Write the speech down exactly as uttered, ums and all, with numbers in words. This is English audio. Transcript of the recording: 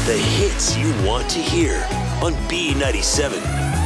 The hits you want to hear on B ninety-seven.